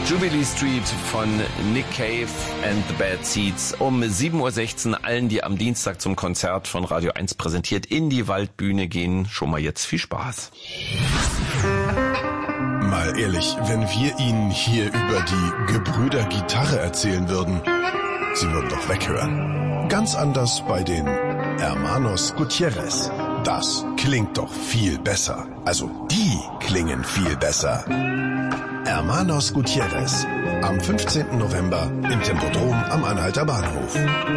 Jubilee Street von Nick Cave and the Bad Seeds. Um 7.16 Uhr allen, die am Dienstag zum Konzert von Radio 1 präsentiert in die Waldbühne gehen, schon mal jetzt viel Spaß. Mal ehrlich, wenn wir Ihnen hier über die Gebrüder Gitarre erzählen würden, Sie würden doch weghören. Ganz anders bei den Hermanos Gutierrez. Das klingt doch viel besser. Also die klingen viel besser. Hermanos Gutierrez. Am 15. November im Tempodrom am Anhalter Bahnhof.